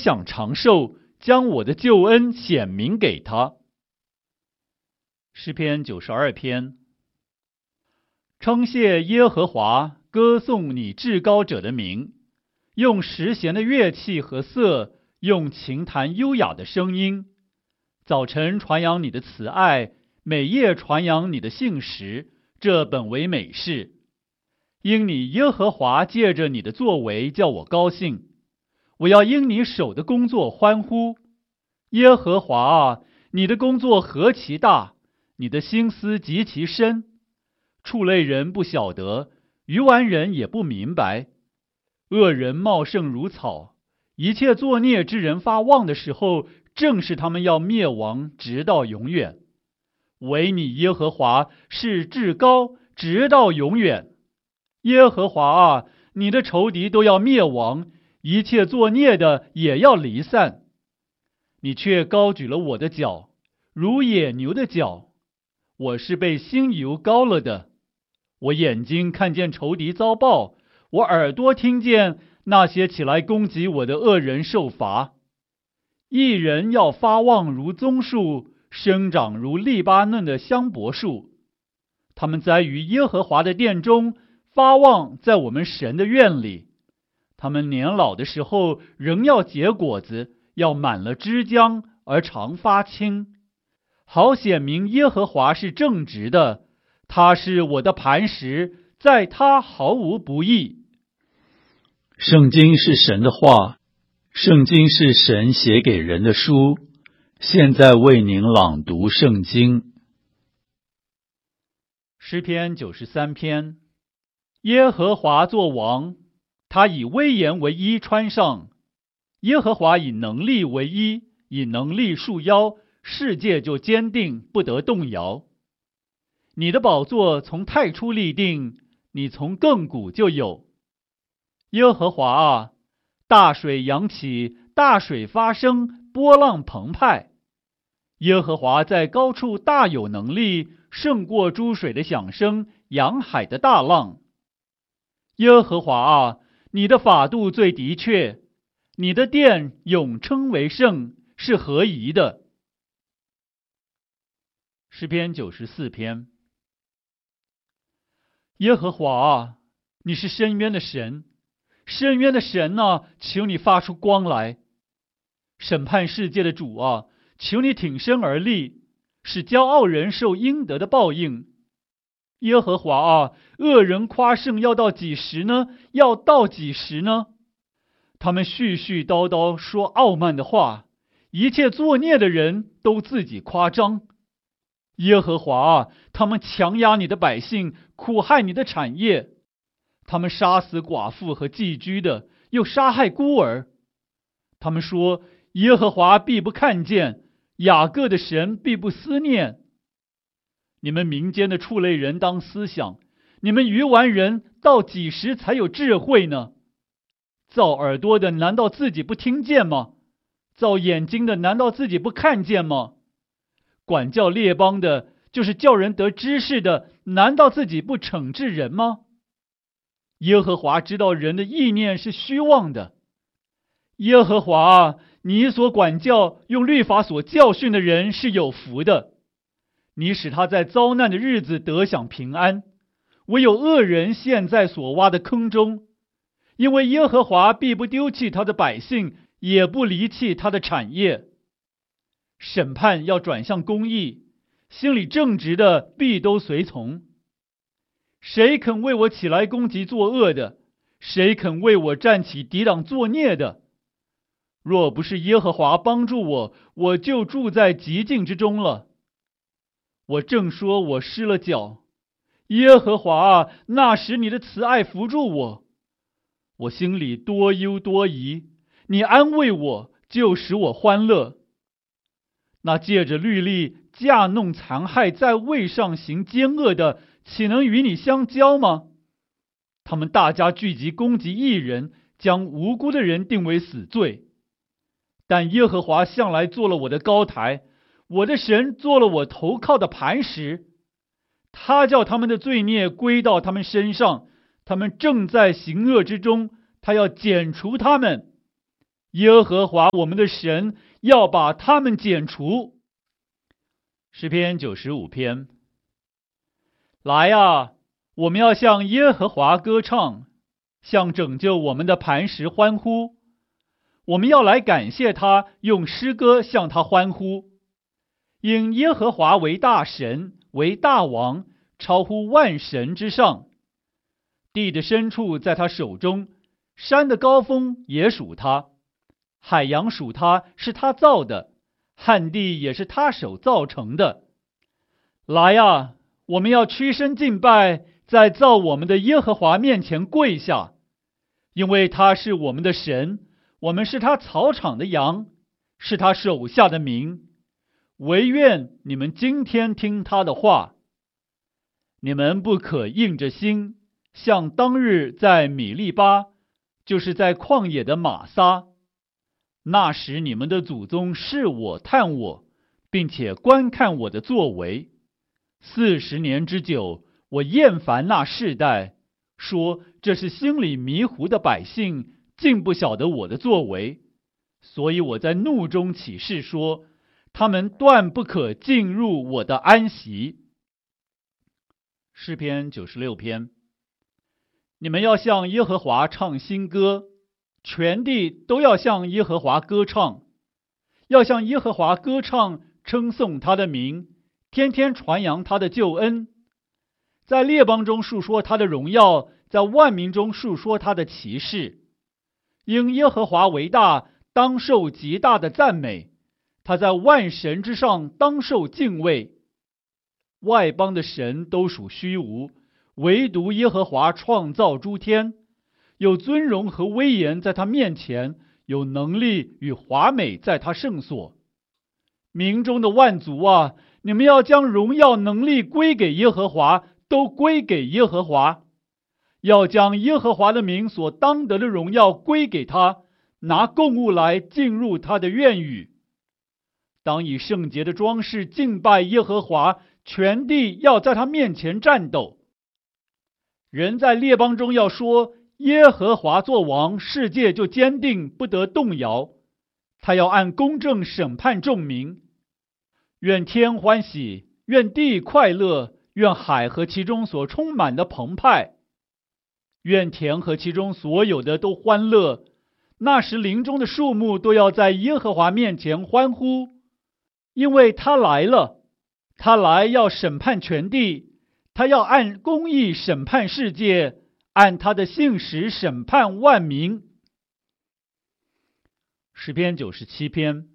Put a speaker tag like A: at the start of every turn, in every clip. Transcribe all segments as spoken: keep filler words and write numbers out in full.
A: 享长寿，将我的救恩显明给他。诗篇九十二篇。称谢耶和华，歌颂你至高者的名，用十弦的乐器和瑟，用琴弹优雅的声音。早晨传扬你的慈爱，每夜传扬你的信实，这本为美事。因你耶和华借着你的作为叫我高兴，我要因你手的工作欢呼。耶和华啊，你的工作何其大，你的心思极其深。畜类人不晓得，愚顽人也不明白。恶人茂盛如草，一切作孽之人发旺的时候，正是他们要灭亡，直到永远。唯你耶和华是至高，直到永远。耶和华啊，你的仇敌都要灭亡，一切作孽的也要离散。你却高举了我的脚，如野牛的脚。我是被新油膏了的。我眼睛看见仇敌遭报，我耳朵听见那些起来攻击我的恶人受罚。一人要发旺如棕树，生长如利巴嫩的香柏树。他们栽于耶和华的殿中，发旺在我们神的院里。他们年老的时候仍要结果子，要满了枝浆而常发青，好显明耶和华是正直的，他是我的磐石，在他毫无不义。
B: 圣经是神的话，圣经是神写给人的书，现在为您朗读圣经。
A: 诗篇九十三篇。耶和华作王，他以威严为衣穿上。耶和华以能力为衣，以能力束腰，世界就坚定，不得动摇。你的宝座从太初立定，你从亘古就有。耶和华啊，大水扬起，大水发生，波浪澎湃。耶和华在高处大有能力，胜过诸水的响声，洋海的大浪。耶和华啊，你的法度最的确，你的殿永称为圣，是合宜的。诗篇九十四篇。耶和华啊，你是深渊的神，深渊的神啊，求你发出光来。审判世界的主啊，求你挺身而立，使骄傲人受应得的报应。耶和华啊，恶人夸胜要到几时呢？要到几时呢？他们絮絮叨叨说傲慢的话，一切作孽的人都自己夸张。耶和华啊，他们强压你的百姓，苦害你的产业。他们杀死寡妇和寄居的，又杀害孤儿。他们说，耶和华必不看见，雅各的神必不思念。你们民间的畜类人当思想，你们愚顽人到几时才有智慧呢？造耳朵的难道自己不听见吗？造眼睛的难道自己不看见吗？管教列邦的，就是叫人得知识的，难道自己不惩治人吗？耶和华知道人的意念是虚妄的。耶和华啊，你所管教用律法所教训的人是有福的。你使他在遭难的日子得享平安，唯有恶人陷在所挖的坑中。因为耶和华必不丢弃他的百姓，也不离弃他的产业。审判要转向公义，心里正直的必都随从。谁肯为我起来攻击作恶的？谁肯为我站起抵挡作孽的？若不是耶和华帮助我，我就住在极境之中了。我正说我失了脚，耶和华啊，那时你的慈爱扶助我。我心里多忧多疑，你安慰我，就使我欢乐。那借着律例架弄残害，在位上行奸恶的，岂能与你相交吗？他们大家聚集攻击义人，将无辜的人定为死罪。但耶和华向来做了我的高台，我的神做了我投靠的磐石。他叫他们的罪孽归到他们身上，他们正在行恶之中，他要剪除他们。 耶和华我们的神要把他们剪除。诗篇九十五篇。来啊，我们要向耶和华歌唱，向拯救我们的磐石欢呼。我们要来感谢他，用诗歌向他欢呼。因耶和华为大神，为大王，超乎万神之上。地的深处在他手中，山的高峰也属他，海洋属他，是他造的，旱地也是他手造成的。来啊，我们要屈身敬拜，在造我们的耶和华面前跪下，因为他是我们的神，我们是他草场的羊，是他手下的民。惟愿你们今天听他的话。你们不可硬着心，像当日在米利巴，就是在旷野的玛撒。那时你们的祖宗试我探我，并且观看我的作为。四十年之久，我厌烦那世代，说这是心里迷糊的百姓，竟不晓得我的作为。所以我在怒中起誓说，他们断不可进入我的安息。诗篇九十六篇。你们要向耶和华唱新歌，全地都要向耶和华歌唱，要向耶和华歌唱，称颂他的名，天天传扬他的救恩，在列邦中述说他的荣耀，在万民中述说他的奇事。因耶和华为大，当受极大的赞美，他在万神之上，当受敬畏。外邦的神都属虚无，唯独耶和华创造诸天，有尊荣和威严在他面前，有能力与华美在他圣所。民中的万族啊，你们要将荣耀能力归给耶和华，都归给耶和华。要将耶和华的名所当得的荣耀归给他，拿供物来进入他的院宇。当以圣洁的装饰敬拜耶和华，全地要在他面前战斗。人在列邦中要说，耶和华作王，世界就坚定，不得动摇。他要按公正审判众民。愿天欢喜，愿地快乐，愿海和其中所充满的澎湃，愿田和其中所有的都欢乐。那时林中的树木都要在耶和华面前欢呼，因为他来了。他来要审判全地，他要按公义审判世界，按他的信实审判万民。诗篇九十七篇。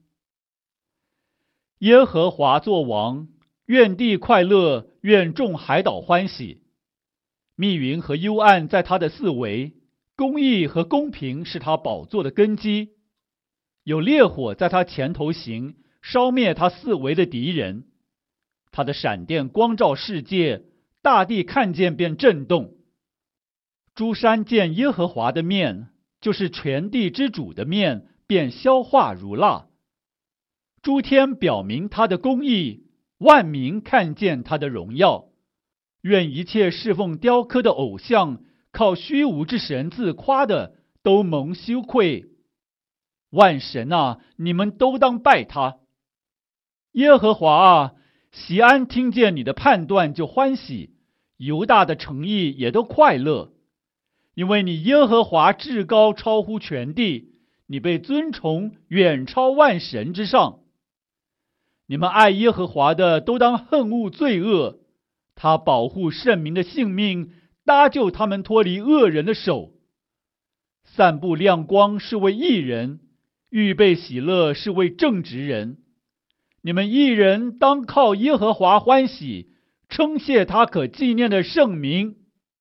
A: 耶和华作王，愿地快乐，愿众海岛欢喜。密云和幽暗在他的四围，公义和公平是他宝座的根基。有烈火在他前头行，烧灭他四围的敌人。他的闪电光照世界，大地看见便震动。诸山见耶和华的面，就是全地之主的面，便消化如蜡。诸天表明他的公义，万民看见他的荣耀。愿一切侍奉雕刻的偶像，靠虚无之神自夸的，都蒙羞愧。万神啊，你们都当拜他。耶和华啊，锡安听见你的判断就欢喜，犹大的诚意也都快乐。因为你耶和华至高，超乎全地，你被尊崇，远超万神之上。你们爱耶和华的，都当恨恶罪恶。他保护圣民的性命，搭救他们脱离恶人的手。散布亮光是为义人，预备喜乐是为正直人。你们义人当靠耶和华欢喜，称谢他可纪念的圣名。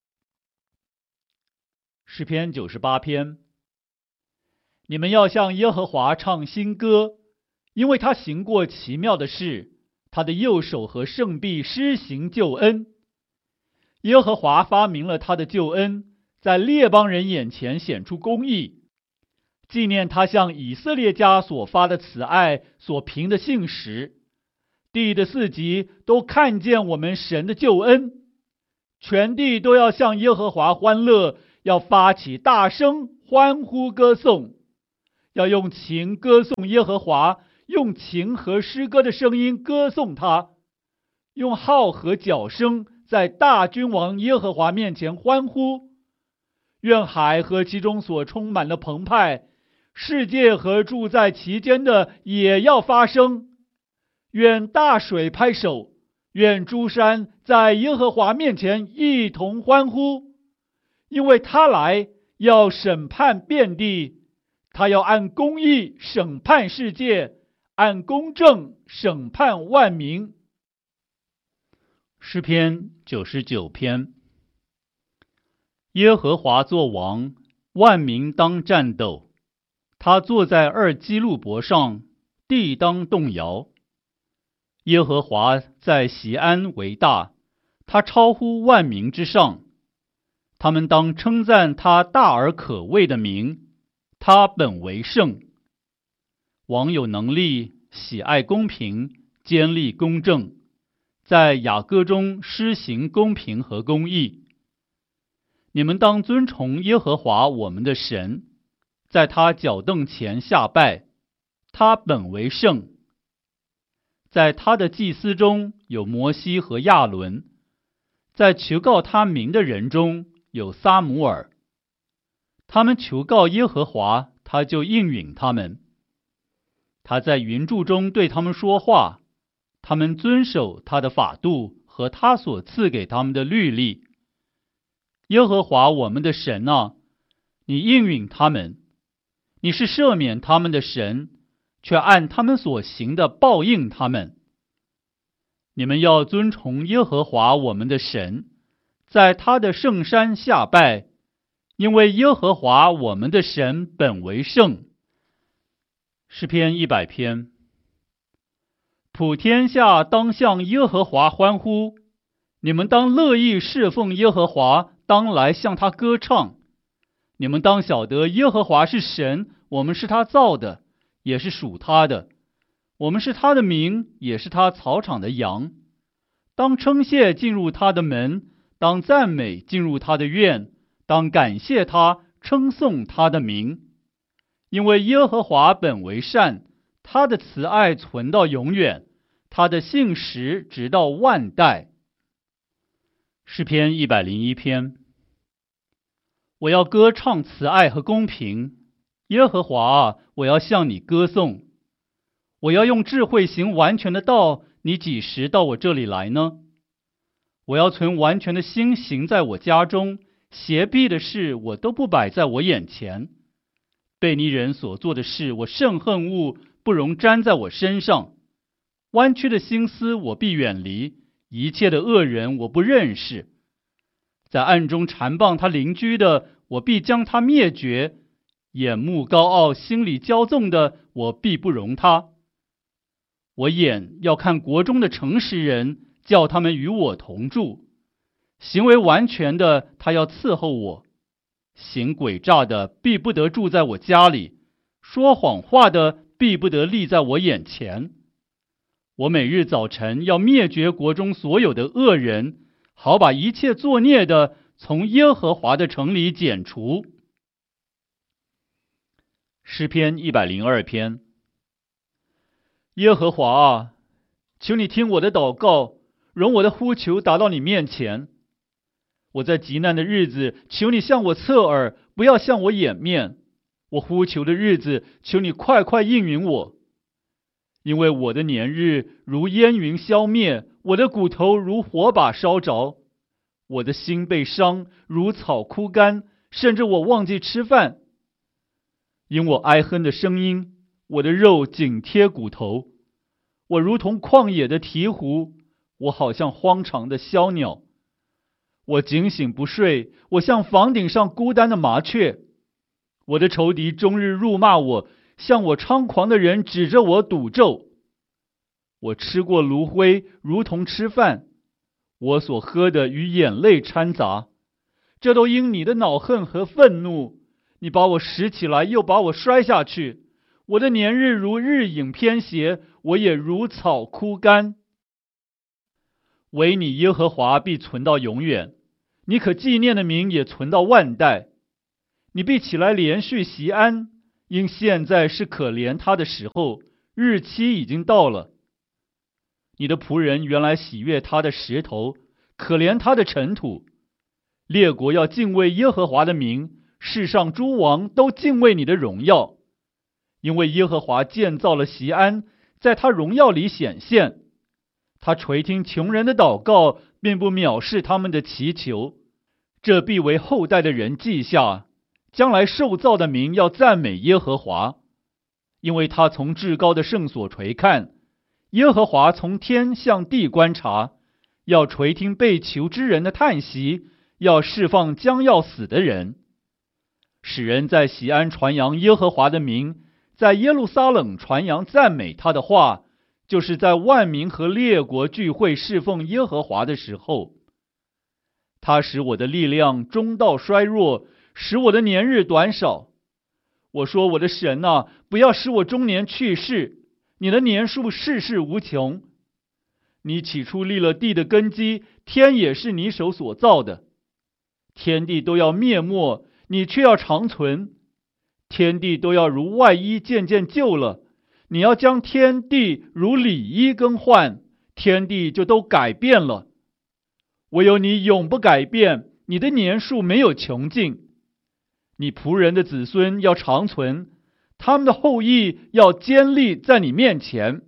A: 诗篇九十八篇。你们要向耶和华唱新歌，因为他行过奇妙的事，他的右手和圣臂施行救恩。耶和华发明了他的救恩，在列邦人眼前显出公义，纪念他向以色列家所发的慈爱，所凭的信实。地的四极都看见我们神的救恩，全地都要向耶和华欢乐，要发起大声欢呼歌颂， 要用琴歌颂耶和华，用琴和诗歌的声音歌颂他，用号和角声在大君王耶和华面前欢呼。愿海和其中所充满的澎湃，世界和住在其间的也要发声。愿大水拍手，愿诸山在耶和华面前一同欢呼，因为他来要审判遍地，他要按公义审判世界，按公正审判万民。
B: 诗篇九十九篇。耶和华作王，万民当战斗。他坐在二基路伯上，地当动摇。耶和华在锡安为大，他超乎万民之上。他们当称赞他大而可畏的名，他本为圣。王有能力，喜爱公平，坚立公正，在雅各中施行公平和公义。你们当尊崇耶和华我们的神，在他脚凳前下拜，他本为圣。在他的祭司中有摩西和亚伦，在求告他名的人中有撒母耳。他们求告耶和华，他就应允他们。他在云柱中对他们说话，他们遵守他的法度和他所赐给他们的律例。耶和华我们的神啊，你应允他们，你是赦免他们的神，却按他们所行的报应他们。你们要尊崇耶和华我们的神，在他的圣山下拜，因为耶和华我们的神本为圣。诗篇一百篇。普天下当向耶和华欢呼，你们当乐意侍奉耶和华，当来向他歌唱。你们当晓得耶和华是神，我们是他造的，也是属他的。我们是他的民，也是他草场的羊。当称谢进入他的门，当赞美进入他的院，当感谢他，称颂他的名。因为耶和华本为善，他的慈爱存到永远，他的信实直到万代。诗篇一百零一篇。我要歌唱慈爱和公平，耶和华啊，我要向你歌颂。我要用智慧行完全的道，你几时到我这里来呢？我要存完全的心行在我家中，邪僻的事我都不摆在我眼前。悖逆人所做的事，我甚恨恶，不容沾在我身上。弯曲的心思我必远离，一切的恶人我不认识。在暗中缠棒他邻居的，我必将他灭绝；眼目高傲、心里骄纵的，我必不容他。我眼要看国中的诚实人，叫他们与我同住。行为完全的，他要伺候我；行诡诈的，必不得住在我家里；说谎话的，必不得立在我眼前。我每日早晨要灭绝国中所有的恶人，好把一切作孽的从耶和华的城里剪除。诗篇一百零二篇。耶和华啊，求你听我的祷告，容我的呼求达到你面前。我在极难的日子，求你向我侧耳，不要向我掩面。我呼求的日子，求你快快应允我。因为我的年日如烟云消灭，我的骨头如火把烧着，我的心被伤，如草枯干，甚至我忘记吃饭。因我哀哼的声音，我的肉紧贴骨头，我如同旷野的鹈鹕，我好像荒场的枭鸟。我警醒不睡，我像房顶上孤单的麻雀。我的仇敌终日辱骂我，向我猖狂的人指着我赌咒。我吃过炉灰，如同吃饭，我所喝的与眼泪掺杂，这都因你的恼恨和愤怒。你把我拾起来，又把我摔下去。我的年日如日影偏斜，我也如草枯干。唯你耶和华必存到永远，你可纪念的名也存到万代。你必起来连续锡安，
A: 因现在是可怜他的时候，日期已经到了。你的仆人原来喜悦他的石头，可怜他的尘土。列国要敬畏耶和华的名，世上诸王都敬畏你的荣耀。因为耶和华建造了锡安，在他荣耀里显现。他垂听穷人的祷告，并不藐视他们的祈求。这必为后代的人记下，将来受造的民要赞美耶和华。因为他从至高的圣所垂看，耶和华从天向地观察，要垂听被囚之人的叹息，要释放将要死的人，使人在锡安传扬耶和华的名，在耶路撒冷传扬赞美他的话，就是在万民和列国聚会侍奉耶和华的时候。他使我的力量中道衰弱，使我的年日短少。我说，我的神啊，不要使我中年去世，你的年数世世无穷。你起初立了地的根基，天也是你手所造的。天地都要灭没，你却要长存。天地都要如外衣渐渐旧了，你要将天地如里衣更换，天地就都改变了。唯有你永不改变，你的年数没有穷尽。你仆人的子孙要长存，他们的后裔要坚立在你面前。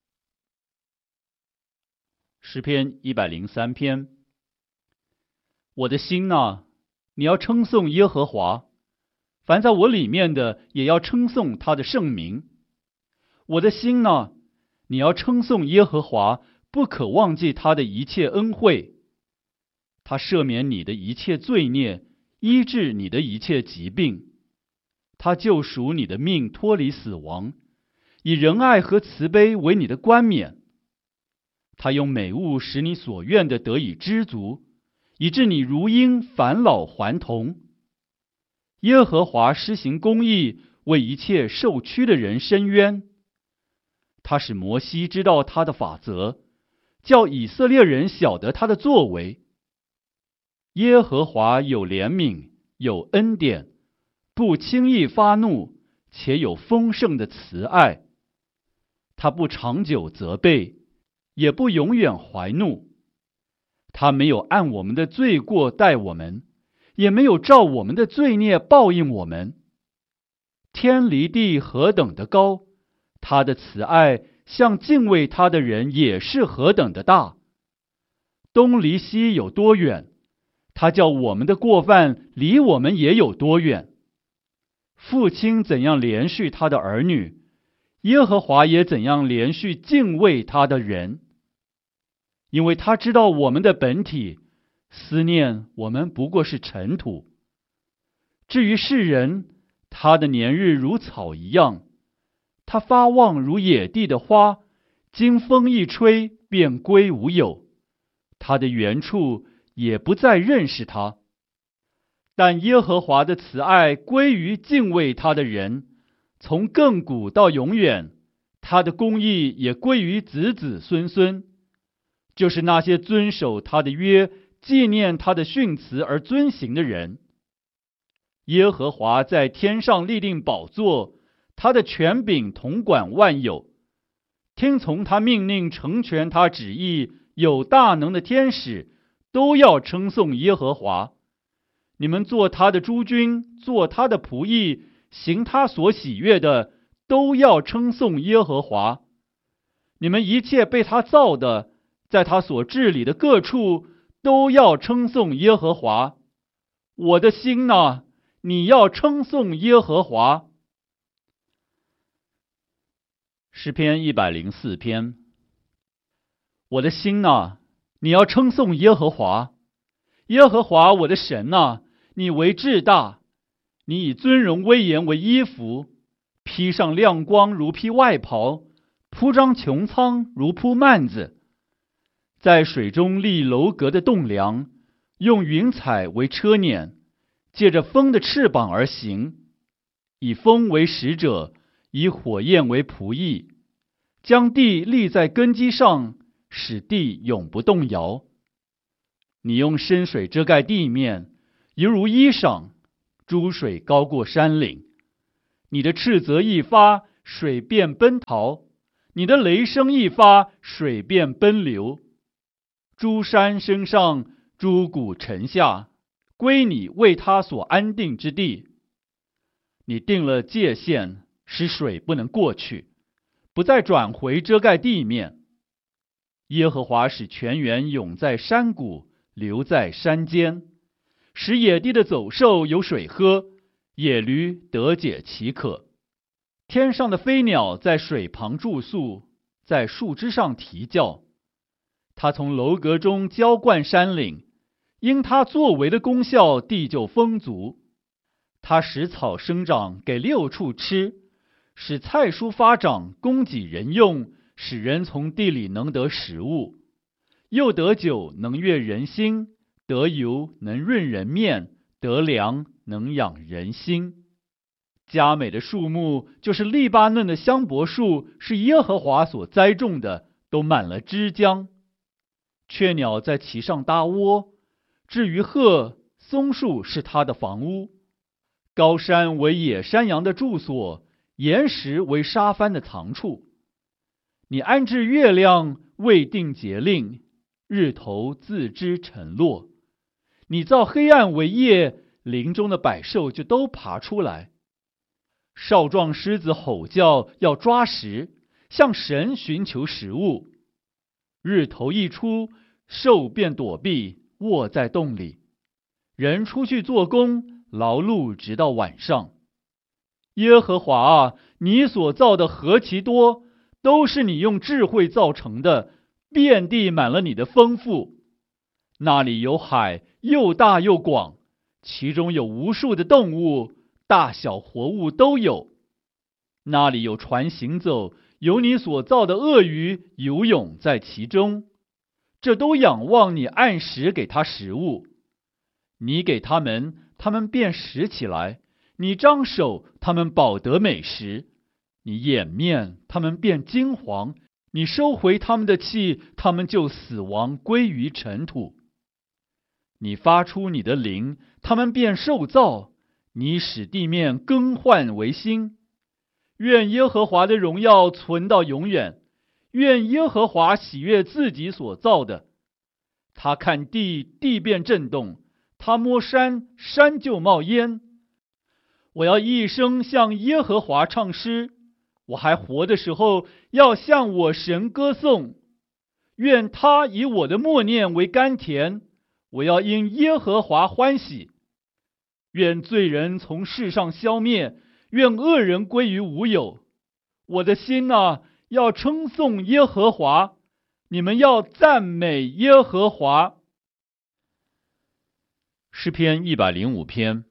B: 诗篇一百零三篇。我的心哪，你要称颂耶和华，凡在我里面的也要称颂他的圣名。我的心哪，你要称颂耶和华，不可忘记他的一切恩惠。他赦免你的一切罪孽，医治你的一切疾病。他救赎你的命脱离死亡，以仁爱和慈悲为你的冠冕。他用美物使你所愿的得以知足，以致你如鹰返老还童。耶和华施行公义，为一切受屈的人伸冤。他使摩西知道他的法则，叫以色列人晓得他的作为。耶和华有怜悯，有恩典，不轻易发怒，且有丰盛的慈爱。他不长久责备，也不永远怀怒。他没有按我们的罪过待我们，也没有照我们的罪孽报应我们。天离地何等的高，他的慈爱向敬畏他的人也是何等的大。东离西有多远，他叫我们的过犯离我们也有多远。父亲怎样连续他的儿女，耶和华也怎样连续敬畏他的人。因为他知道我们的本体，思念我们不过是尘土。至于世人，他的年日如草一样，他发旺如野地的花，经风一吹便归无有，他的原处也不再认识他。但耶和华的慈爱归于敬畏他的人，从亘古到永远，他的公义也归于子子孙孙，就是那些遵守他的约，纪念他的训词而遵行的人。耶和华在天上立定宝座，他的权柄统管万有。听从他命令，成全他旨意，有大能的天使都要称颂耶和华。你们做他的诸军，做他的仆役，行他所喜悦的，都要称颂耶和华。你们一切被他造的，在他所治理的各处，都要称颂耶和华。我的心哪，你要称颂耶和华。诗篇一百零四篇。我的心哪，你要称颂耶和华。耶和华我的神哪，你为至大，你以尊荣威严为衣服，披上亮光如披外袍，铺张穹苍如铺幔子。在水中立楼阁的栋梁，用云彩为车辇，借着风的翅膀而行，以风为使者，以火焰为仆役，将地立在根基上，使地永不动摇。你用深水遮盖地面，犹如衣裳，诸水高过山岭。
A: 你的斥责一发，水便奔逃；你的雷声一发，水便奔流。诸山升上，诸谷沉下，归你为他所安定之地。你定了界限，使水不能过去，不再转回遮盖地面。耶和华使泉源涌在山谷，流在山间，使野地的走兽有水喝，野驴得解其渴。天上的飞鸟在水旁住宿，在树枝上啼叫。他从楼阁中浇灌山岭，因他作为的功效，地就丰足。他使草生长，给六畜吃，使菜蔬发长，供给人用，使人从地里能得食物。又得酒，能悦人心；得油，能润人面；得粮，能养人心。佳美的树木，就是利巴嫩的香柏树，是耶和华所栽种的，都满了枝浆。雀鸟在其上搭窝，至于鹤，松树是它的房屋。高山为野山羊的住所，岩石为沙帆的藏处。你安置月亮，未定节令，日头自知沉落。你造黑暗为夜，林中的百兽就都爬出来。少壮狮子吼叫，要抓食，向神寻求食物。日头一出，兽便躲避，卧在洞里。人出去做工，劳碌直到晚上。耶和华啊，你所造的何其多，都是你用智慧造成的，遍地满了你的丰富。那里有海，又大又广，其中有无数的动物，大小活物都有。那里有船行走，有你所造的鳄鱼游泳在其中。这都仰望你按时给它食物。你给他们，他们便食起来；你张手，他们饱得美食；你掩面，他们便惊惶；你收回他们的气，他们就死亡，归于尘土。你发出你的灵，他们便受造；你使地面更换为新。愿耶和华的荣耀存到永远，愿耶和华喜悦自己所造的。他看地，地便震动；他摸山，山就冒烟。我要一生向耶和华唱诗，我还活的时候，要向我神歌颂。愿他以我的默念为甘甜，我要因耶和华欢喜。愿罪人从世上消灭，愿恶人归于无有。我的心啊，要称颂耶和华，你们要赞美耶和华。
B: 诗篇一百零五篇。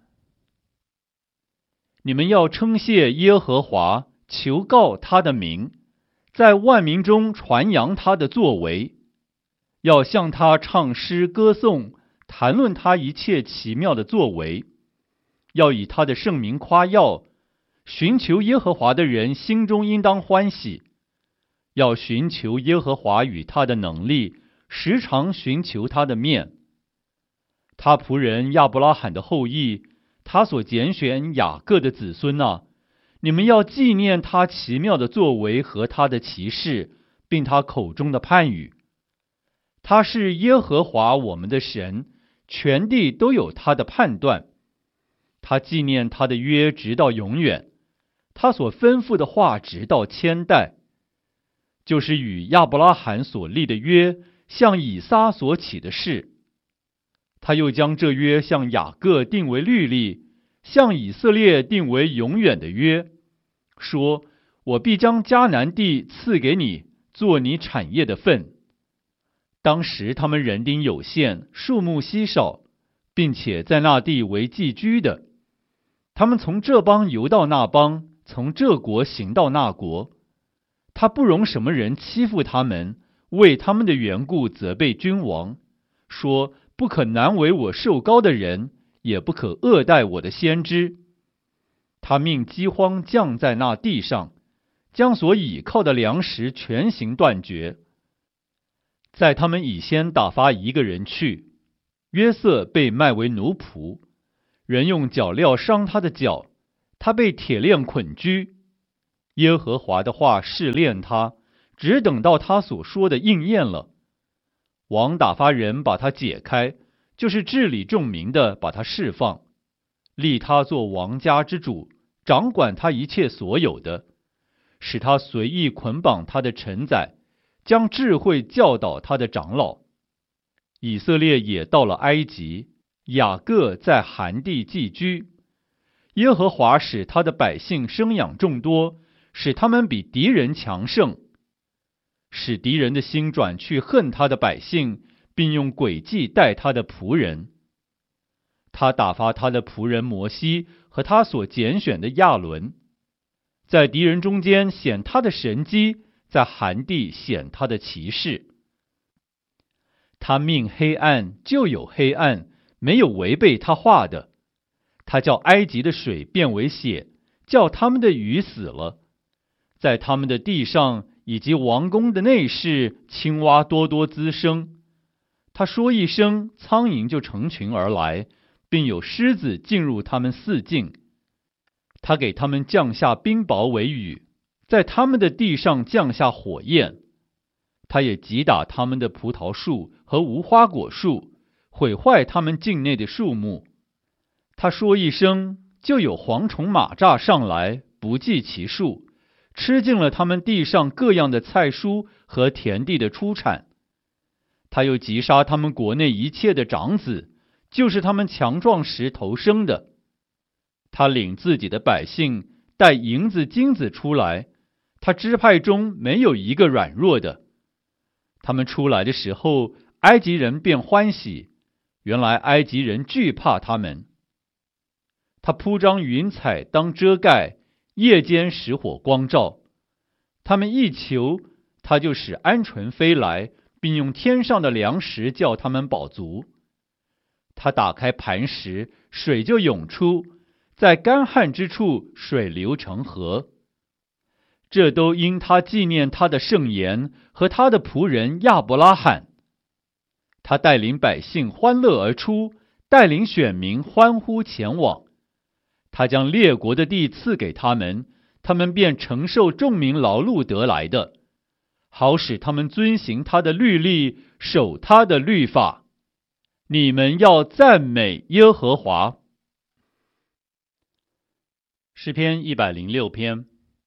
B: 你们要称谢耶和华，求告他的名，在万民中传扬他的作为，要向他唱诗歌颂，谈论他一切奇妙的作为，要以他的圣名夸耀。寻求耶和华的人心中应当欢喜，要寻求耶和华与他的能力，时常寻求他的面。他仆人亚伯拉罕的后裔，他所拣选雅各的子孙啊，你们要纪念他奇妙的作为和他的奇事，并他口中的判语。他是耶和华我们的神，全地都有他的判断。他纪念他的约直到永远，他所吩咐的话直到千代，就是与亚伯拉罕所立的约，向以撒所起的誓。他又将这约向雅各定为律例，向以色列定为永远的约，说：我必将迦南地赐给你，做你产业的份。当时他们人丁有限，数目稀少，并且在那地为寄居的。他们从这邦游到那邦，从这国行到那国。他不容什么人欺负他们，为他们的缘故责备君王，说：不可难为我受膏的人，也不可恶待我的先知。他命饥荒降在那地上，将所倚靠的粮食全行断绝。在他们以先打发一个人去，约瑟被卖为奴仆，人用脚镣伤他的脚， 他被铁链捆拘。耶和华的话试炼他，只等到他所说的应验了。王打发人把他解开，就是治理众民的把他释放，立他做王家之主，掌管他一切所有的，使他随意捆绑他的臣宰，将智慧教导他的长老。以色列也到了埃及，雅各在含地寄居。耶和华使他的百姓生养众多，使他们比敌人强盛，使敌人的心转去恨他的百姓，并用诡计待他的仆人。他打发他的仆人摩西和他所拣选的亚伦，在敌人中间显他的神迹，在含地显他的奇事。他命黑暗就有黑暗，没有违背他话的。他叫埃及的水变为血，叫他们的鱼死了。在他们的地上以及王宫的内室，青蛙多多滋生。他说一声，苍蝇就成群而来，并有狮子进入他们四境。他给他们降下冰雹为雨，在他们的地上降下火焰。他也击打他们的葡萄树和无花果树，毁坏他们境内的树木。他说一声，就有蝗虫蚂蚱上来，不计其数，吃尽了他们地上各样的菜蔬和田地的出产。他又击杀他们国内一切的长子，就是他们强壮时头生的。他领自己的百姓带银子金子出来，他支派中没有一个软弱的。他们出来的时候，埃及人便欢喜，原来埃及人惧怕他们。他铺张云彩当遮盖，夜间使火光照。他们一求，他就使鹌鹑飞来，并用天上的粮食叫他们饱足。他打开磐石，水就涌出，在干旱之处水流成河。这都因他纪念他的圣言和他的仆人亚伯拉罕。他带领百姓欢乐而出，带领选民欢呼前往。他将列国的地赐给他们，他们便承受众民劳碌得来的，好使他们遵行他的律例，守他的律法。你们要赞美耶和华。诗篇一百零六篇。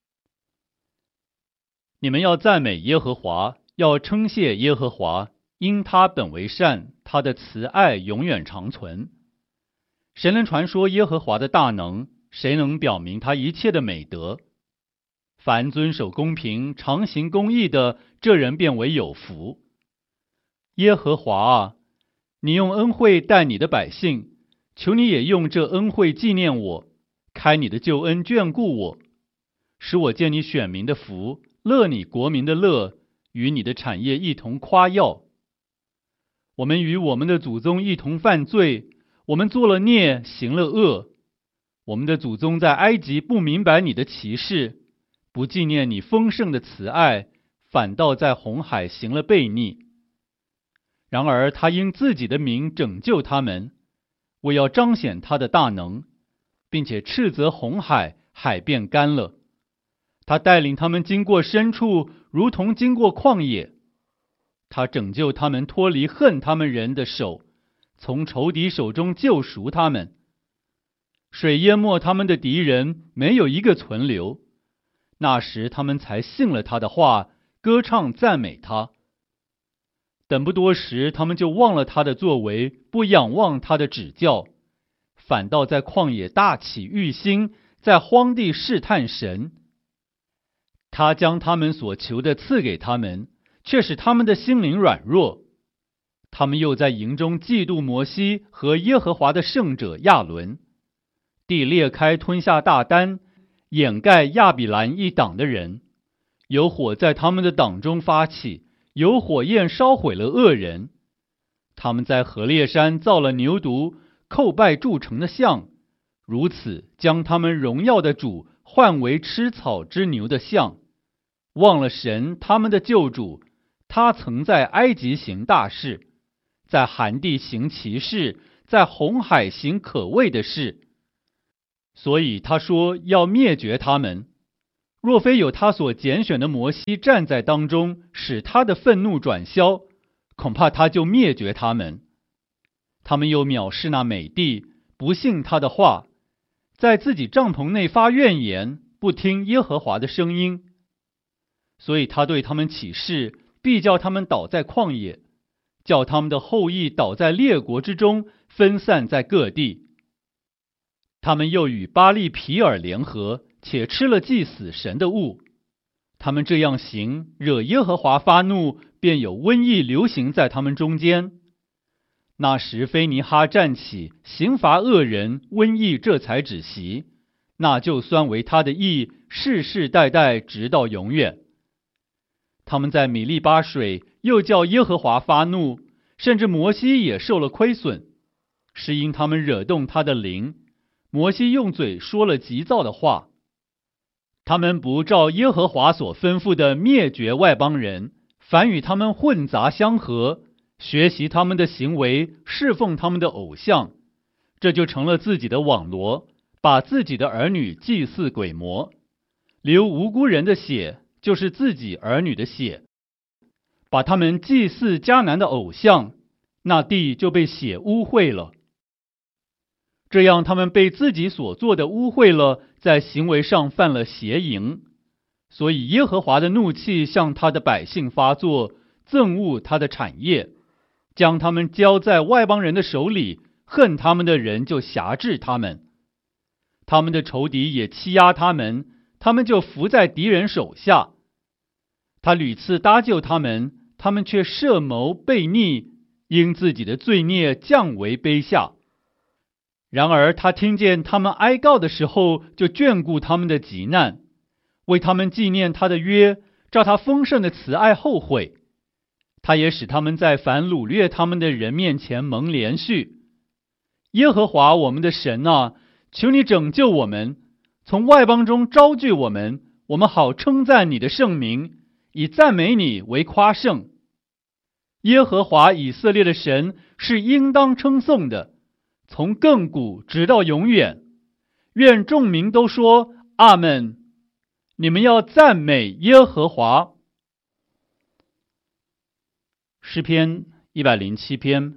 B: 你们要赞美耶和华，要称谢耶和华，因他本为善，他的慈爱永远长存。谁能传说耶和华的大能？谁能表明他一切的美德？凡遵守公平、常行公义的，这人便为有福。耶和华啊，你用恩惠待你的百姓，求你也用这恩惠纪念我，开你的救恩眷顾我，使我见你选民的福，乐你国民的乐，与你的产业一同夸耀。我们与我们的祖宗一同犯罪，我们做了孽，行了恶。我们的祖宗在埃及不明白你的奇事，不纪念你丰盛的慈爱，反倒在红海行了悖逆。然而他因自己的名拯救他们，为要彰显他的大能，并且斥责红海，海变干了。他带领他们经过深处，如同经过旷野。他拯救他们脱离恨他们人的手，从仇敌手中救赎他们。水淹没他们的敌人，没有一个存留。那时他们才信了他的话，歌唱赞美他。等不多时，他们就忘了他的作为，不仰望他的指教，反倒在旷野大起欲心，在荒地试探神。他将他们所求的赐给他们，却使他们的心灵软弱。他们又在营中嫉妒摩西和耶和华的圣者亚伦。地裂开吞下大丹，掩盖亚比兰一党的人。有火在他们的党中发起，有火焰烧毁了恶人。他们在何烈山造了牛犊，叩拜铸成的像，如此将他们荣耀的主换为吃草之牛的像，忘了神他们的救主。他曾在埃及行大事，在含地行奇事，在红海行可畏的事。 所以他说要灭绝他们。若非有他所拣选的摩西站在当中，使他的愤怒转消，恐怕他就灭绝他们。他们又藐视那美地，不信他的话，在自己帐篷内发怨言，不听耶和华的声音。所以他对他们起誓，必叫他们倒在旷野，叫他们的后裔倒在列国之中，分散在各地。他们又与巴力毗尔联合，且吃了祭死神的物。他们这样行，惹耶和华发怒，便有瘟疫流行在他们中间。那时菲尼哈站起，刑罚恶人，瘟疫这才止息，那就算为他的义，世世代代直到永远。他们在米利巴水又叫耶和华发怒，甚至摩西也受了亏损，是因他们惹动他的灵。摩西用嘴说了急躁的话，他们不照耶和华所吩咐的灭绝外邦人，反与他们混杂相合，学习他们的行为，侍奉他们的偶像，这就成了自己的网罗，把自己的儿女祭祀鬼魔，流无辜人的血，就是自己儿女的血，把他们祭祀迦南的偶像，那地就被血污秽了。这样他们被自己所做的污秽了，在行为上犯了邪淫，所以耶和华的怒气向他的百姓发作，憎恶他的产业，将他们交在外邦人的手里，恨他们的人就辖制他们，他们的仇敌也欺压他们，他们就伏在敌人手下。他屡次搭救他们，他们却设谋悖逆，因自己的罪孽降为卑下。然而他听见他们哀告的时候，就眷顾他们的急难，为他们纪念他的约，照他丰盛的慈爱后悔。他也使他们在凡掳掠他们的人面前蒙连续。耶和华我们的神啊，求你拯救我们，从外邦中招聚我们，我们好称赞你的圣名，以赞美你为夸胜。耶和华以色列的神是应当称颂的，从亘古直到永远。愿众民都说阿们。你们要赞美耶和华。诗篇一百零七篇。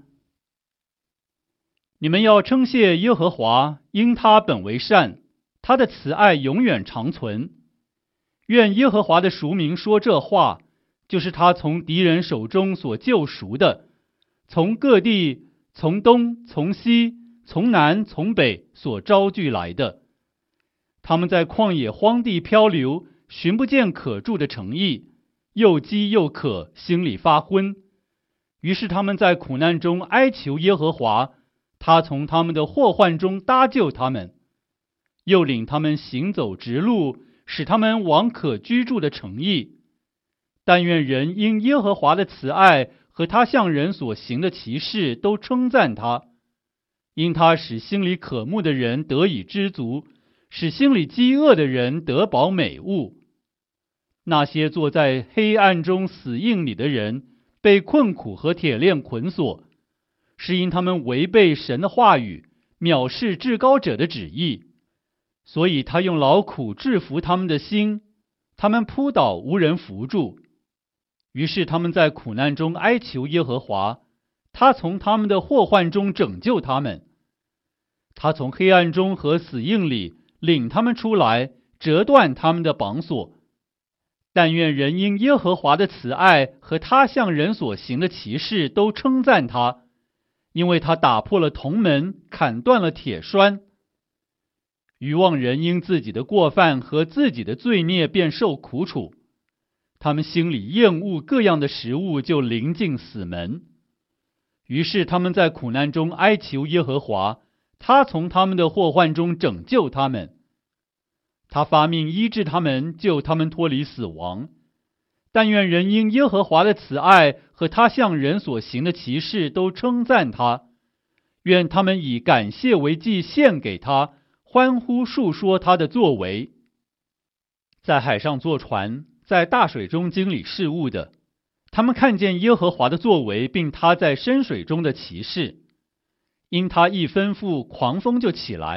B: 你们要称谢耶和华，因他本为善，他的慈爱永远长存。愿耶和华的赎民说这话，就是他从敌人手中所救赎的，从各地，从东，从西，从南，从北所招聚来的。他们在旷野荒地漂流，寻不见可住的城邑，又饥又渴，心里发昏。于是他们在苦难中哀求耶和华，他从他们的祸患中搭救他们，又领他们行走直路，使他们往可居住的城邑。但愿人因耶和华的慈爱和他向人所行的奇事都称赞他，因他使心里渴慕的人得以知足，使心里饥饿的人得饱美物。那些坐在黑暗中死荫里的人，被困苦和铁链捆锁，是因他们违背神的话语，藐视至高者的旨意。所以他用劳苦制服他们的心，他们扑倒无人扶助。于是他们在苦难中哀求耶和华，他从他们的祸患中拯救他们。他从黑暗中和死荫里领他们出来，折断他们的绑锁。但愿人因耶和华的慈爱和他向人所行的奇事都称赞他，因为他打破了铜门，砍断了铁栓。愚妄人因自己的过犯和自己的罪孽便受苦楚，他们心里厌恶各样的食物，就临近死门。于是他们在苦难中哀求耶和华，他从他们的祸患中拯救他们。他发命医治他们，救他们脱离死亡。但愿人因耶和华的慈爱和他向人所行的奇事都称赞他，愿他们以感谢为祭献给他，欢呼述说他的作为。在海上坐船，在大水中经理事务的，他们看见耶和华的作为，并他在深水中的奇事。因他一吩咐，狂风就起来，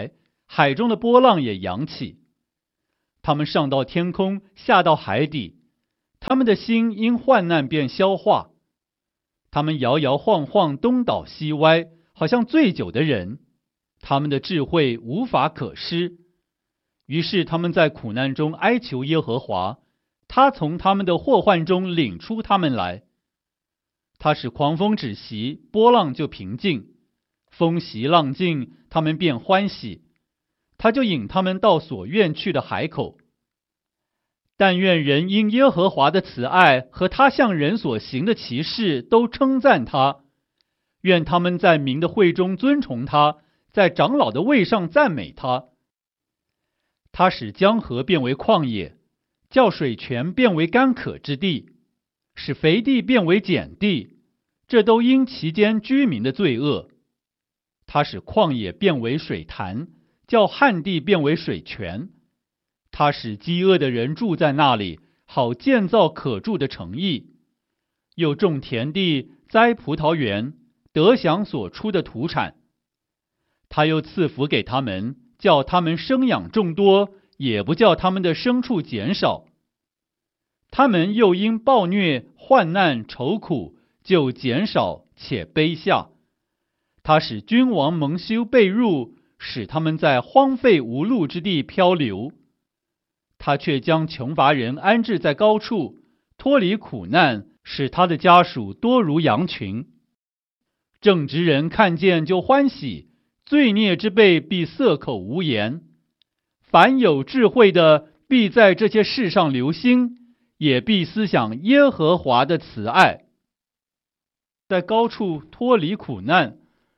A: 海中的波浪也扬起。他们上到天空，下到海底，他们的心因患难便消化。他们摇摇晃晃，东倒西歪，好像醉酒的人。他们的智慧无法可施。于是他们在苦难中哀求耶和华，他从他们的祸患中领出他们来。他使狂风止息，波浪就平静，风息浪静，他们便欢喜。他就引他们到所愿去的海口。但愿人因耶和华的慈爱和他向人所行的奇事都称赞他。愿他们在民的会中尊崇他，在长老的位上赞美他。他使江河变为旷野，叫水泉变为干渴之地，使肥地变为碱地，这都因其间居民的罪恶。他使旷野变为水潭，叫旱地变为水泉。他使饥饿的人住在那里，好建造可住的城邑。又种田地，栽葡萄园，得享所出的土产。他又赐福给他们，叫他们生养众多，也不叫他们的牲畜减少。他们又因暴虐、患难、愁苦，就减少且卑下。他使君王蒙羞被辱，使他们在荒废无路之地漂流。他却将穷乏人安置在高处，脱离苦难，使他的家属多如羊群。正直人看见就欢喜，罪孽之辈必塞口无言。凡有智慧的，必在这些事上留心，也必思想耶和华的慈爱。在高处脱离苦难。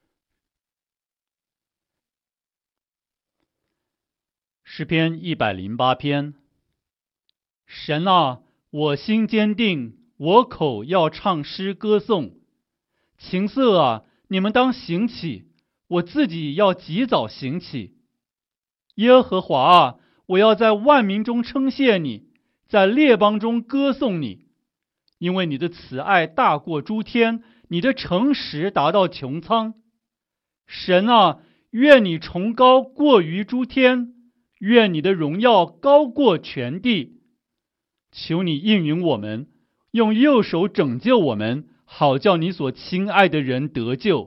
A: 诗篇一百零八篇。神啊，我心坚定，我口要唱诗歌颂。琴瑟啊，你们当醒起，我自己要及早醒起。耶和华啊，我要在万民中称谢你，在列邦中歌颂你，因为你的慈爱大过诸天，你的诚实达到穹苍。神啊，愿你崇高过于诸天，愿你的荣耀高过全地。求你应允我们，用右手拯救我们，好叫你所亲爱的人得救。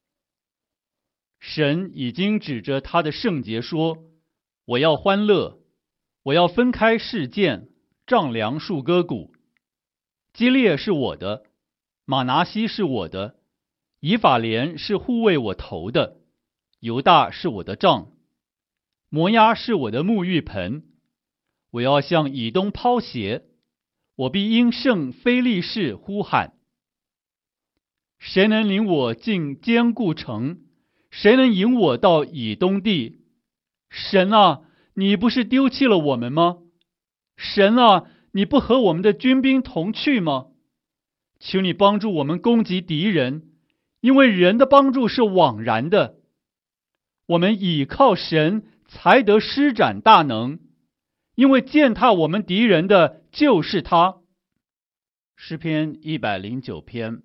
A: 神已经指着他的圣洁说，我要欢乐，我要分开示剑，丈量树割谷。基列是我的，马拿西是我的，以法莲是护卫我头的，犹大是我的杖，摩押是我的沐浴盆。我要向以东抛鞋，我必因圣非利士呼喊。谁能领我进坚固城？谁能引我到以东地？神啊，你不是丢弃了我们吗？神啊，你不和我们的军兵同去吗？求你帮助我们攻击敌人，因为人的帮助是枉然的。我们倚靠神，才得施展大能，因为践踏我们敌人的就是他。诗篇一百零九篇。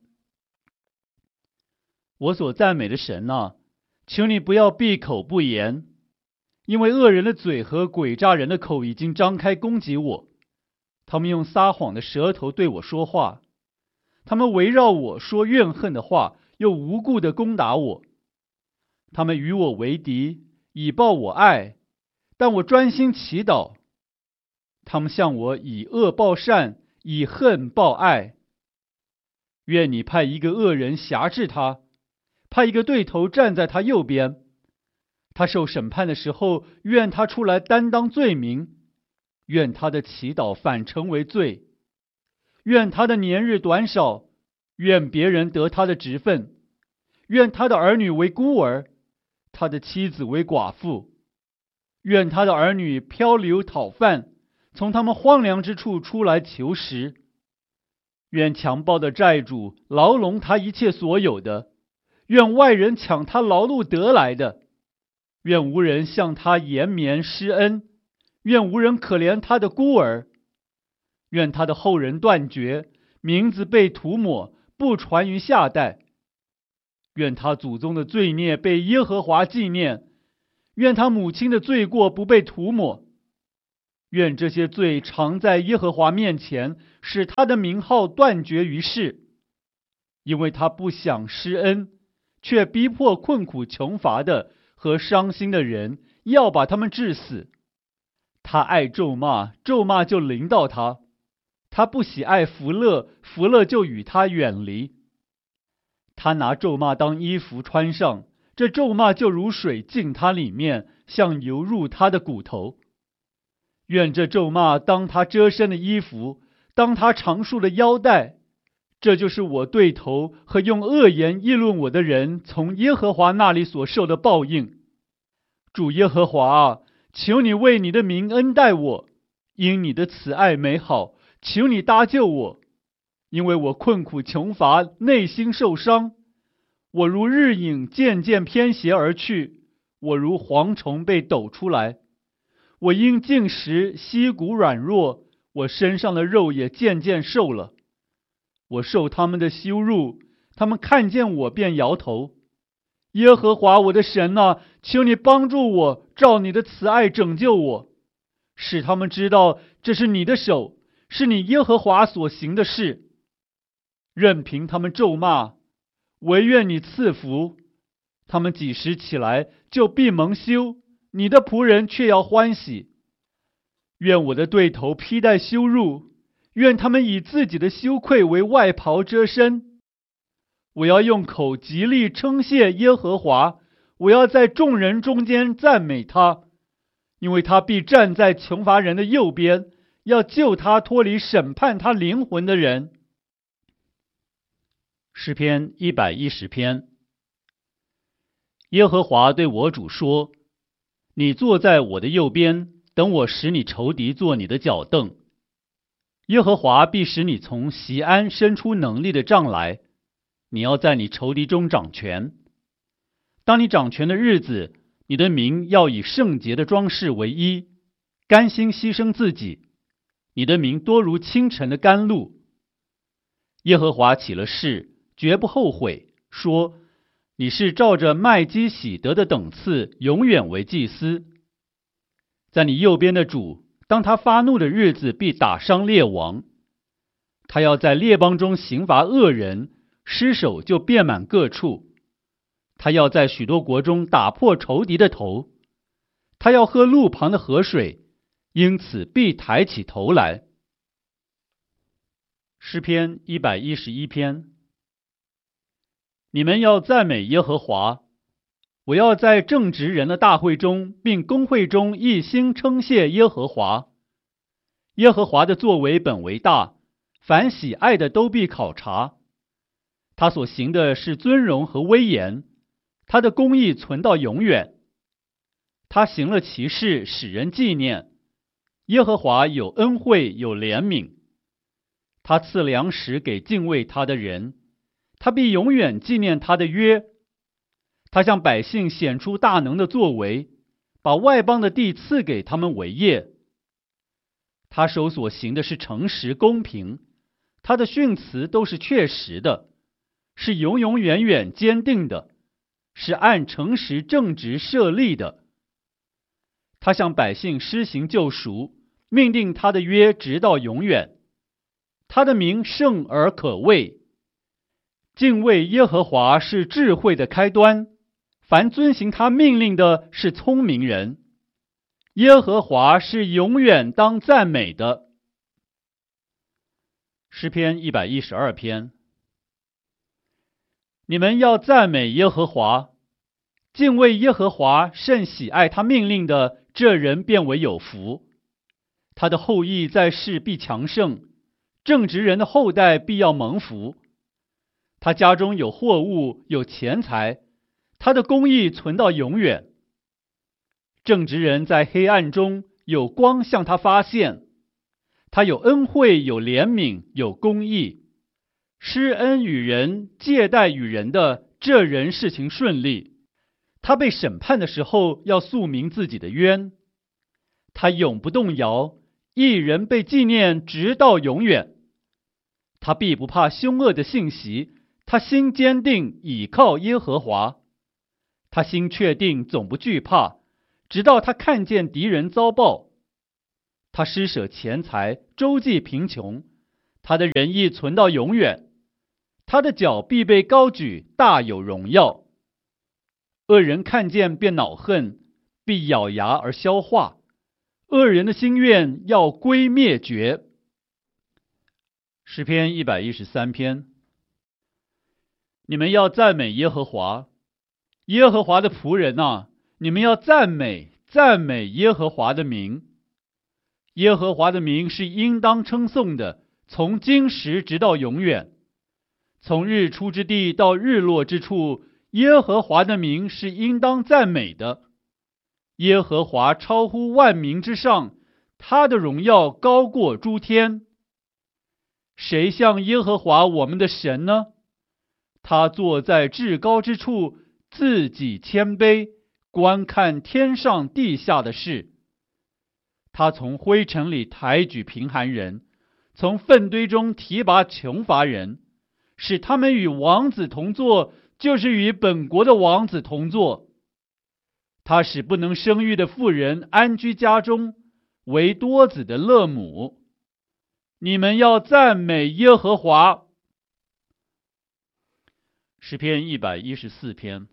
A: 我所赞美的神啊，求你不要闭口不言，因为恶人的嘴和诡诈人的口已经张开攻击我。他们用撒谎的舌头对我说话，他们围绕我说怨恨的话，又无故的攻打我。他们与我为敌，以报我爱，但我专心祈祷。他们向我以恶报善，以恨报爱。愿你派一个恶人辖制他，派一个对头站在他右边。他受审判的时候，愿他出来担当罪名，愿他的祈祷反成为罪，愿他的年日短少，愿别人得他的职分，愿他的儿女为孤儿，他的妻子为寡妇，愿他的儿女漂流讨饭，从他们荒凉之处出来求食。愿强暴的债主牢笼他一切所有的，愿外人抢他劳碌得来的，愿无人向他延绵施恩，愿无人可怜他的孤儿。愿他的后人断绝，名字被涂抹，不传于下代。愿他祖宗的罪孽被耶和华纪念， 愿他母亲的罪过不被涂抹，愿这些罪常在耶和华面前，使他的名号断绝于世。因为他不想施恩，却逼迫困苦穷乏的和伤心的人，要把他们治死。他爱咒骂，咒骂就临到他；他不喜爱福乐，福乐就与他远离。他拿咒骂当衣服穿上，这咒骂就如水进他里面，像油入他的骨头。愿这咒骂当他遮身的衣服，当他长束的腰带。这就是我对头和用恶言议论我的人从耶和华那里所受的报应。主耶和华啊，求你为你的名恩待我，因你的慈爱美好，求你搭救我，因为我困苦穷乏，内心受伤。我如日影渐渐偏斜而去，我如蝗虫被抖出来。我因进食，膝骨软弱，我身上的肉也渐渐瘦了。我受他们的羞辱，他们看见我便摇头。耶和华我的神啊，求你帮助我，照你的慈爱拯救我，使他们知道这是你的手，是你耶和华所行的事。任凭他们咒骂，惟愿你赐福。他们几时起来，就必蒙羞，你的仆人却要欢喜。愿我的对头披戴羞辱，愿他们以自己的羞愧为外袍遮身。我要用口极力称谢耶和华，我要在众人中间赞美他，因为他必站在穷乏人的右边，要救他脱离审判他灵魂的人。
B: 诗篇一百一十篇。耶和华对我主说：你坐在我的右边，等我使你仇敌做你的脚凳。耶和华必使你从锡安伸出能力的杖来，你要在你仇敌中掌权。当你掌权的日子，你的名要以圣洁的装饰为衣，甘心牺牲自己。你的名多如清晨的甘露。耶和华起了誓，绝不后悔，说：你是照着麦基洗德的等次，永远为祭司。在你右边的主，当他发怒的日子，必打伤列王。他要在列邦中刑罚恶人，尸首就遍满各处。他要在许多国中打破仇敌的头。他要喝路旁的河水，因此必抬起头来。诗篇一百一十一篇。你们要赞美耶和华，我要在正直人的大会中，并公会中一心称谢耶和华。耶和华的作为本为大，凡喜爱的都必考察。他所行的是尊荣和威严，他的公义存到永远。他行了奇事，使人纪念。耶和华有恩惠，有怜悯。他赐粮食给敬畏他的人，他必永远纪念他的约。他向百姓显出大能的作为，把外邦的地赐给他们为业。他手所行的是诚实公平，他的训词都是确实的，是永永远远坚定的，是按诚实正直设立的。他向百姓施行救赎，命定他的约直到永远。他的名圣而可畏。敬畏耶和华是智慧的开端，凡遵行他命令的是聪明人。耶和华是永远当赞美的。诗篇一百一十二篇。你们要赞美耶和华，敬畏耶和华，甚喜爱他命令的，这人便为有福。他的后裔在世必强盛，正直人的后代必要蒙福。他家中有货物，有钱财，他的公义存到永远。正直人在黑暗中有光向他发现，他有恩惠，有怜悯，有公义，施恩与人，借贷与人的，这人事情顺利。他被审判的时候，要诉明自己的冤。他永不动摇，一人被纪念直到永远。他必不怕凶恶的信息，他心坚定，倚靠耶和华。他心确定，总不惧怕，
A: 直到他看见敌人遭报。他施舍钱财，周济贫穷，他的仁义存到永远。他的脚必被高举，大有荣耀。恶人看见便恼恨，必咬牙而消化。恶人的心愿要归灭绝。诗篇一百一十三篇。你们要赞美耶和华，耶和华的仆人啊，你们要赞美赞美耶和华的名。耶和华的名是应当称颂的，从今时直到永远。从日出之地到日落之处，耶和华的名是应当赞美的。耶和华超乎万民之上，他的荣耀高过诸天。谁像耶和华我们的神呢？他坐在至高之处，自己谦卑，观看天上地下的事。他从灰尘里抬举贫寒人，从粪堆中提拔穷乏人，使他们与王子同坐，就是与本国的王子同坐。他使不能生育的妇人安居家中，为多子的乐母。你们要赞美耶和华。诗篇一百一十四篇。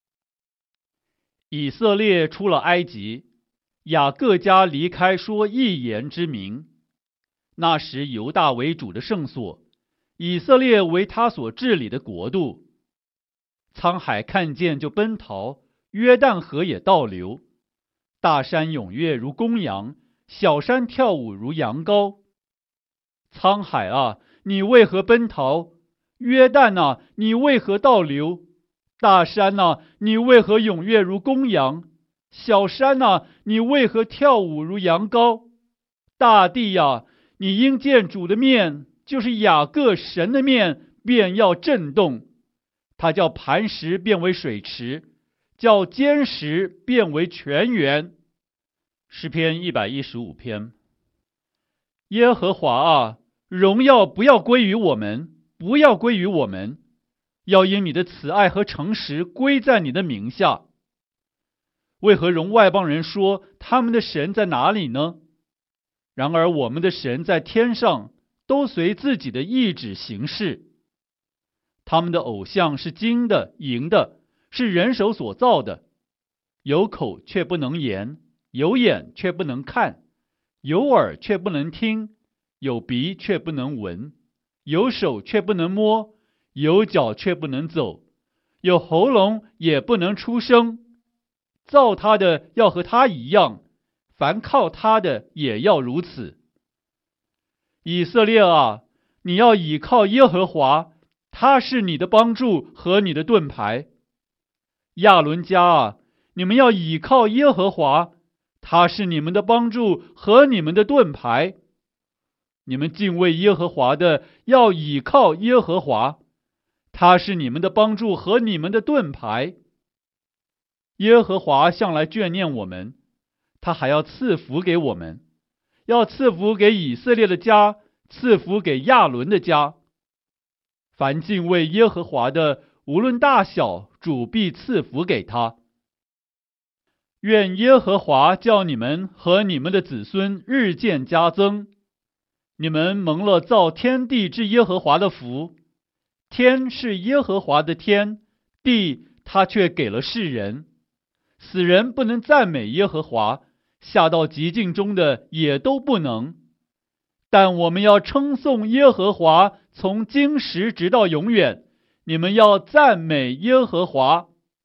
A: 以色列出了埃及，雅各家离开说一言之名。那时犹大为主的圣所，以色列为他所治理的国度。沧海看见就奔逃，约旦河也倒流。大山踊跃如公羊，小山跳舞如羊羔。沧海啊，你为何奔逃？约旦啊，你为何倒流？大山啊，你为何踊跃如公羊？小山啊，你为何跳舞如羊羔？大地啊，你因见主的面，就是雅各神的面，便要震动。他叫磐石变为水池，叫坚石变为泉源。诗篇一百一十五篇。耶和华啊，荣耀不要归于我们，不要归于我们，要因你的慈爱和诚实归在你的名下。为何容外邦人说他们的神在哪里呢？然而我们的神在天上，都随自己的意志行事。他们的偶像是金的、银的，是人手所造的，有口却不能言，有眼却不能看，有耳却不能听，有鼻却不能闻，有手却不能摸，有脚却不能走，有喉咙也不能出声。造他的要和他一样，凡靠他的也要如此。以色列啊，你要倚靠耶和华，他是你的帮助和你的盾牌。亚伦家啊，你们要倚靠耶和华，他是你们的帮助和你们的盾牌。你们敬畏耶和华的，要倚靠耶和华，他是你们的帮助和你们的盾牌。耶和华向来眷念我们，他还要赐福给我们，要赐福给以色列的家，赐福给亚伦的家。凡敬畏耶和华的，无论大小，主必赐福给他。愿耶和华叫你们和你们的子孙日渐加增。你们蒙了造天地之耶和华的福。天是耶和华的天，地他却给了世人。死人不能赞美耶和华，下到极境中的也都不能。但我们要称颂耶和华，从今时直到永远。你们要赞美耶和华。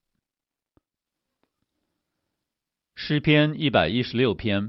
A: 诗篇一百一十六篇。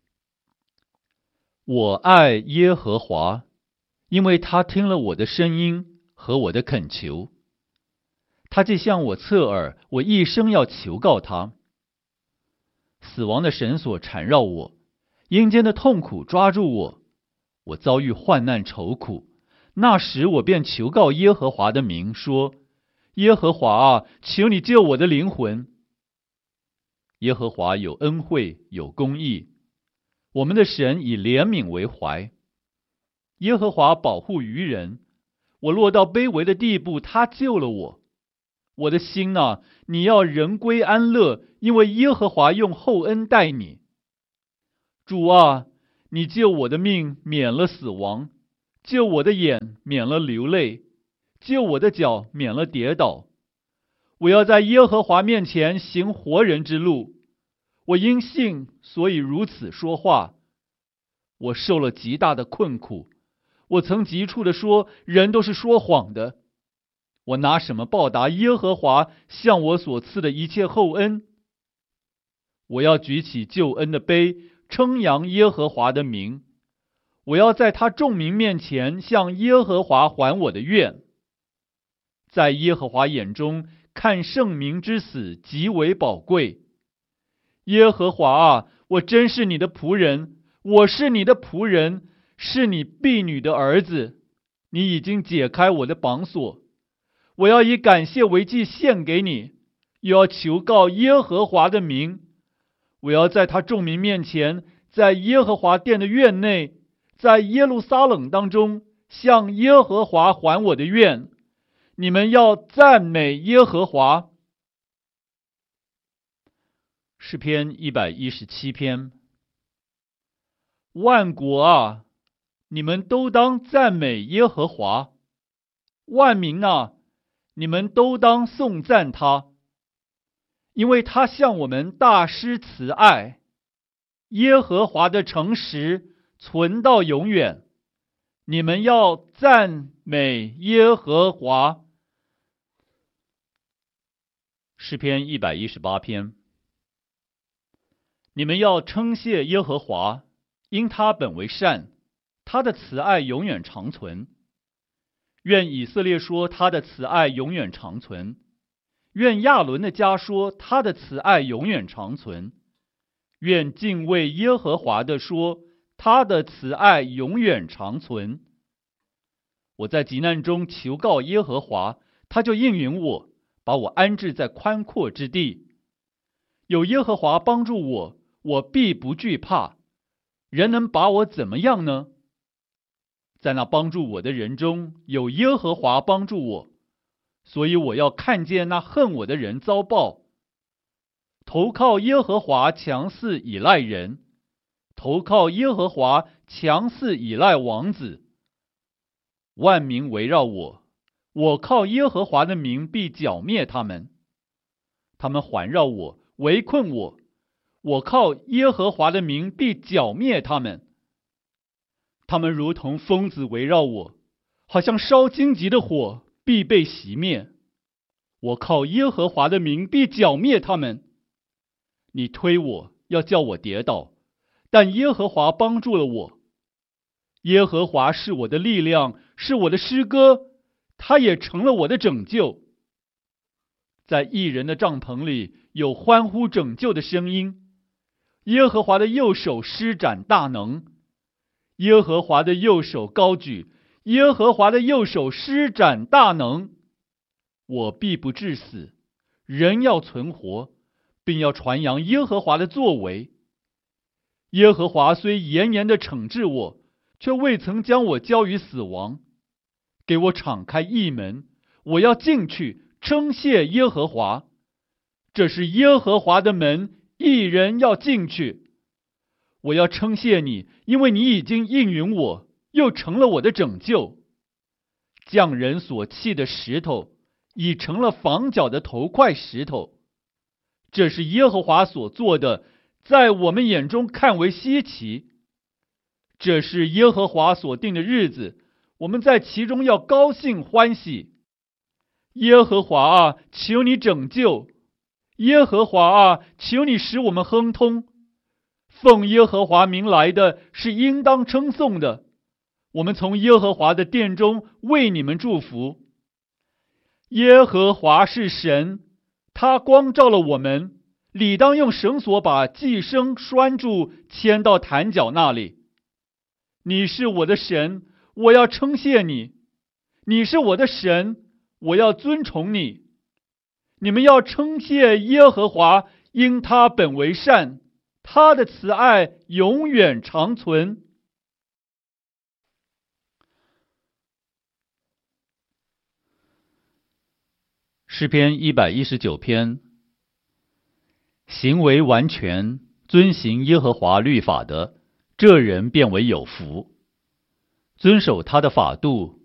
A: 我爱耶和华，因为他听了我的声音和我的恳求。他既向我侧耳，我一生要求告他。死亡的绳索缠绕我，阴间的痛苦抓住我，我遭遇患难愁苦。那时我便求告耶和华的名，说：耶和华啊，求你救我的灵魂。耶和华有恩惠，有公义，我们的神以怜悯为怀。耶和华保护愚人，我落到卑微的地步，他救了我。 我的心啊，你要人归安乐，因为耶和华用厚恩待你。主啊，你救我的命免了死亡，救我的眼免了流泪，救我的脚免了跌倒。我要在耶和华面前行活人之路。我因信，所以如此说话。我受了极大的困苦，我曾急促地说，人都是说谎的。我拿什么报答耶和华向我所赐的一切厚恩？我要举起救恩的杯，称扬耶和华的名。我要在他众民面前向耶和华还我的愿。在耶和华眼中，看圣民之死极为宝贵。耶和华啊，我真是你的仆人，我是你的仆人，是你婢女的儿子。你已经解开我的绑锁，我要以感谢为祭献给你，又要求告耶和华的名。我要在他众民面前，在耶和华殿的院内，在耶路撒冷当中，向耶和华还我的愿。你们要赞美耶和华。诗篇一百一十七篇。万国啊，你们都当赞美耶和华；万民啊，你们都当颂赞他，因为他向我们大施慈爱。耶和华的诚实存到永远。你们要赞美耶和华。诗篇一百一十八篇。你们要称谢耶和华，因他本为善，他的慈爱永远长存。愿以色列说他的慈爱永远长存，愿亚伦的家说他的慈爱永远长存，愿敬畏耶和华的说他的慈爱永远长存。我在急难中求告耶和华，他就应允我，把我安置在宽阔之地。有耶和华帮助我，我必不惧怕。人能把我怎么样呢？在那帮助我的人中，有耶和华帮助我，所以我要看见那恨我的人遭报。投靠耶和华强似倚赖人，投靠耶和华强似倚赖王子。万民围绕我，我靠耶和华的名必剿灭他们。他们环绕我，围困我，我靠耶和华的名必剿灭他们。他们如同疯子围绕我，好像烧荆棘的火，必被熄灭。我靠耶和华的名必剿灭他们。你推我，要叫我跌倒，但耶和华帮助了我。耶和华是我的力量，是我的诗歌，他也成了我的拯救。在义人的帐篷里有欢呼拯救的声音。耶和华的右手施展大能，耶和华的右手高举，耶和华的右手施展大能。我必不致死，人要存活，并要传扬耶和华的作为。耶和华虽严严地惩治我，却未曾将我交于死亡。给我敞开义门，我要进去称谢耶和华。这是耶和华的门，义人要进去。我要称谢你，因为你已经应允我，又成了我的拯救。匠人所弃的石头，已成了房角的头块石头。这是耶和华所做的，在我们眼中看为稀奇。这是耶和华所定的日子，我们在其中要高兴欢喜。耶和华啊，求你拯救；耶和华啊，求你使我们亨通。奉耶和华名来的是应当称颂的，我们从耶和华的殿中为你们祝福。耶和华是神，他光照了我们，理当用绳索把寄生拴住，牵到坛角那里。你是我的神，我要称谢你；你是我的神，我要尊崇你。你们要称谢耶和华，因他本为善，他的慈爱永远长存。
B: 诗篇一百一十九篇，行为完全，遵行耶和华律法的，这人便为有福。遵守他的法度，